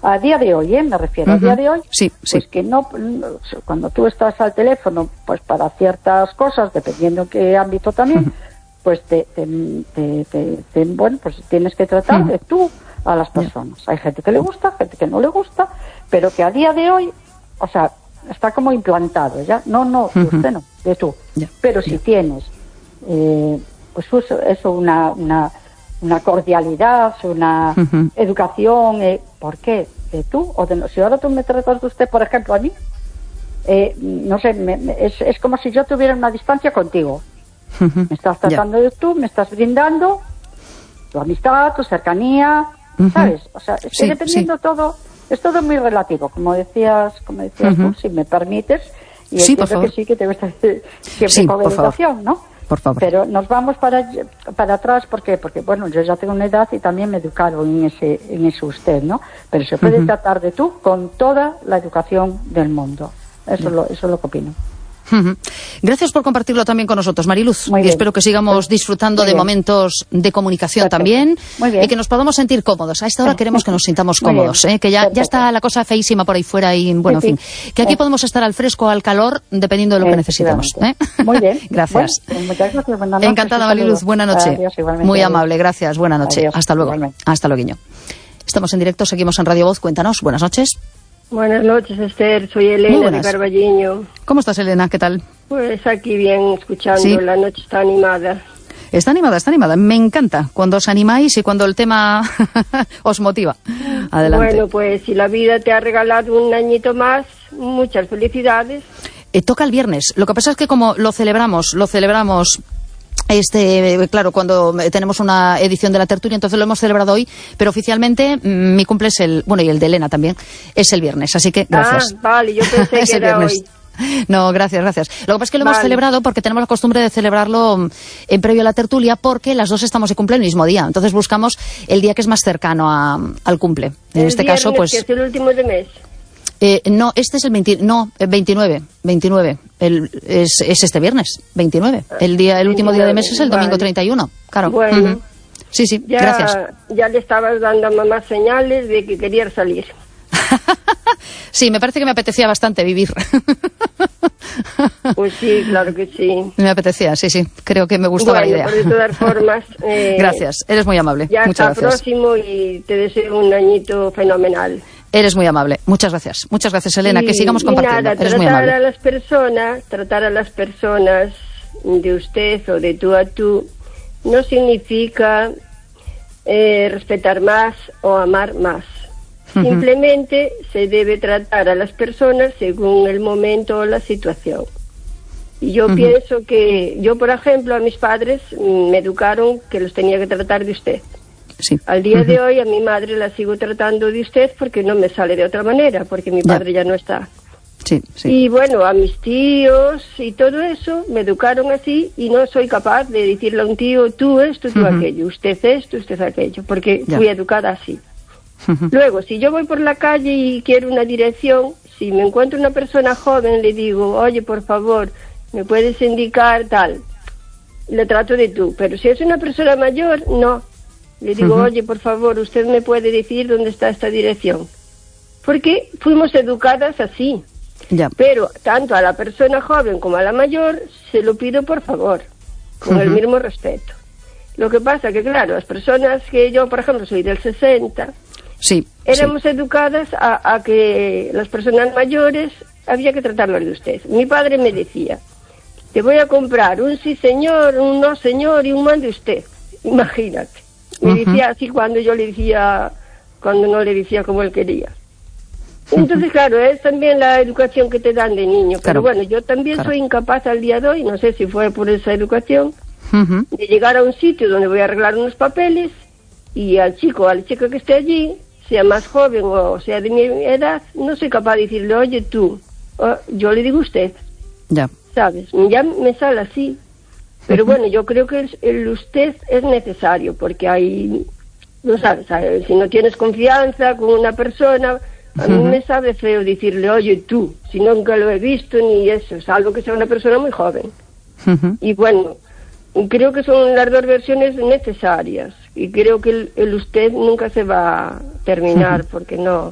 a día de hoy, me refiero, a día de hoy, sí, pues que no, cuando tú estás al teléfono, pues para ciertas cosas, dependiendo qué ámbito también, pues bueno, pues tienes que tratar de tú a las personas. Hay gente que le gusta, gente que no le gusta, pero que a día de hoy, o sea, está como implantado, ¿ya? No, de usted no, de tú. Pero si tienes, pues eso, una cordialidad, una educación, ¿por qué? ¿De tú? O si ahora tú me tratas de usted, por ejemplo, a mí, no sé, es como si yo tuviera una distancia contigo. Me estás tratando de tú, me estás brindando tu amistad, tu cercanía, ¿sabes? O sea, es que dependiendo todo, es todo muy relativo, como decías tú, si me permites, y entiendo que sí, que te gusta siempre con educación, ¿no? Por favor. Pero nos vamos para atrás, ¿por qué? Porque, bueno, yo ya tengo una edad y también me educaron en ese usted, ¿no? Pero se puede tratar de tú con toda la educación del mundo. Eso es lo que opino. Gracias por compartirlo también con nosotros, Mariluz. Y espero que sigamos disfrutando de momentos de comunicación también y que nos podamos sentir cómodos. A esta hora queremos que nos sintamos cómodos, que ya está la cosa feísima por ahí fuera y, bueno, en fin, que aquí podemos estar al fresco o al calor dependiendo de lo que necesitemos. Muy bien. Gracias. Bueno, muchas gracias. Buenas noches. Encantada, Mariluz. Buena noche. Adiós, muy amable. Gracias. Buena noche. Adiós, hasta luego. Igualmente. Hasta luego. Estamos en directo, seguimos en Radio Voz. Cuéntanos. Buenas noches. Buenas noches, Esther. Soy Elena de Carballiño. ¿Cómo estás, Elena? ¿Qué tal? Pues aquí bien, escuchando. La noche está animada. Está animada. Me encanta cuando os animáis y cuando el tema os motiva. Adelante. Bueno, pues si la vida te ha regalado un añito más, muchas felicidades. Toca el viernes. Lo que pasa es que como lo celebramos claro, cuando tenemos una edición de la tertulia, entonces lo hemos celebrado hoy, pero oficialmente mi cumple es y el de Elena también, es el viernes, así que gracias. Vale, yo pensé que era hoy. No, gracias. Lo que pasa es que lo hemos celebrado porque tenemos la costumbre de celebrarlo en previo a la tertulia, porque las dos estamos de cumple el mismo día, entonces buscamos el día que es más cercano al cumple. En este caso, pues... que es el último de mes. No, este es el 29. Es este viernes, 29. El último día de mes es el domingo 31. Claro. Bueno. Sí, gracias. Ya le estabas dando a mamá señales de que querías salir. Sí, me parece que me apetecía bastante vivir. Pues sí, claro que sí. Me apetecía, sí. Creo que me gustaba la idea. De todas formas... gracias, eres muy amable. Ya Muchas está gracias. Próximo y te deseo un añito fenomenal. Eres muy amable. Muchas gracias, Elena. Que sigamos compartiendo. Eres muy amable. Tratar a las personas de usted o de tú a tú no significa respetar más o amar más. Simplemente se debe tratar a las personas según el momento o la situación. Y yo pienso que yo, por ejemplo, a mis padres me educaron que los tenía que tratar de usted. Sí. Al día de hoy a mi madre la sigo tratando de usted porque no me sale de otra manera, porque mi padre ya no está. Sí. Y bueno, a mis tíos y todo eso me educaron así y no soy capaz de decirle a un tío, tú esto, tú aquello, usted esto, usted aquello, porque fui educada así. Luego, si yo voy por la calle y quiero una dirección, si me encuentro una persona joven, le digo, oye, por favor, ¿me puedes indicar tal? Le trato de tú, pero si es una persona mayor, no. Le digo, oye, por favor, ¿usted me puede decir dónde está esta dirección? Porque fuimos educadas así. Ya. Pero tanto a la persona joven como a la mayor se lo pido por favor, con el mismo respeto. Lo que pasa que, claro, las personas que yo, por ejemplo, soy del 60, éramos educadas a que las personas mayores había que tratarlas de usted. Mi padre me decía, te voy a comprar un sí señor, un no señor y un mande usted. Imagínate. Me decía así cuando yo le decía, cuando no le decía como él quería. Entonces, claro, es también la educación que te dan de niño. Pero bueno, yo también soy incapaz al día de hoy, no sé si fue por esa educación, de llegar a un sitio donde voy a arreglar unos papeles y al chico o a la chica que esté allí, sea más joven o sea de mi edad, no soy capaz de decirle, oye tú, yo le digo usted. Ya. ¿Sabes? Ya me sale así. Pero bueno, yo creo que el usted es necesario, porque hay, no sabes, si no tienes confianza con una persona, a mí me sabe feo decirle, oye tú, si nunca lo he visto ni eso, salvo que sea una persona muy joven. Y bueno, creo que son las dos versiones necesarias, y creo que el usted nunca se va a terminar, porque no